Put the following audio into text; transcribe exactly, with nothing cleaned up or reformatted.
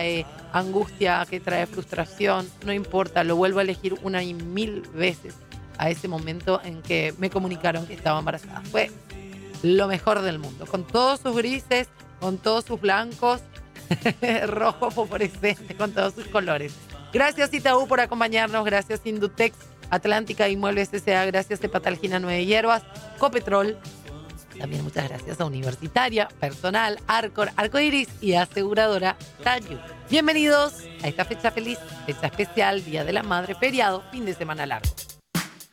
trae angustia, que trae frustración, no importa, lo vuelvo a elegir una y mil veces a ese momento en que me comunicaron que estaba embarazada. Fue lo mejor del mundo, con todos sus grises, con todos sus blancos, rojo fosforescente, con todos sus colores. Gracias Itaú por acompañarnos, gracias Indutex, Atlántica Inmuebles S A, gracias Hepatalgina Nueve Hierbas, Copetrol. También muchas gracias a Universitaria, Personal, Arcor, Arcoiris y Aseguradora Tayu. Bienvenidos a esta fecha feliz, fecha especial, Día de la Madre, feriado, fin de semana largo.